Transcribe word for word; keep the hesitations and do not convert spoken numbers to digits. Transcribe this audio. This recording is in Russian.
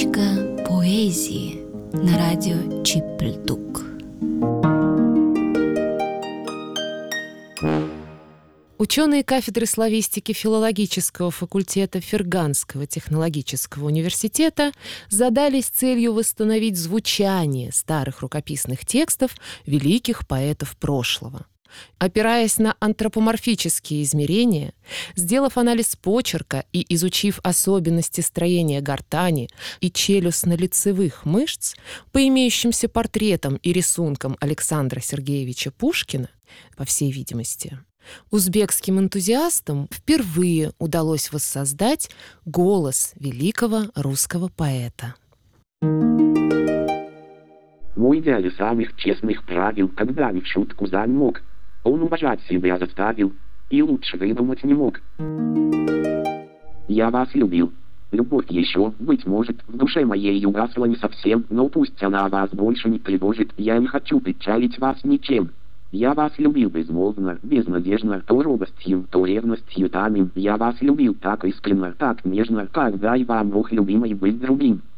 Речка поэзии на радио Чипльдук. Ученые кафедры славистики филологического факультета Ферганского технологического университета задались целью восстановить звучание старых рукописных текстов великих поэтов прошлого. Опираясь на антропоморфические измерения, сделав анализ почерка и изучив особенности строения гортани и челюстно-лицевых мышц по имеющимся портретам и рисункам Александра Сергеевича Пушкина, по всей видимости, узбекским энтузиастам впервые удалось воссоздать голос великого русского поэта. Мой дядя самых честных правил, когда ни в шутку замок. Он уважать себя заставил, и лучше выдумать не мог. Я вас любил. Любовь еще, быть может, в душе моей угасла не совсем, но пусть она вас больше не тревожит, я не хочу печалить вас ничем. Я вас любил безмолвно, безнадежно, то робостью, то ревностью тайным. Я вас любил так искренно, так нежно, как дай вам Бог любимый быть другим.